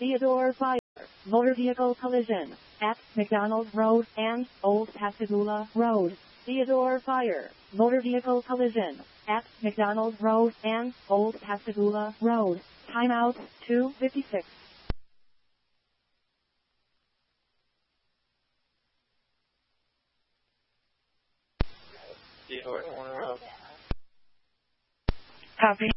Theodore Fire. Motor vehicle collision at McDonald Road and Old Pascagoula Road. Theodore Fire. Motor vehicle collision at McDonald Road and Old Pascagoula Road. Timeout 2:56. Theodore. Copy.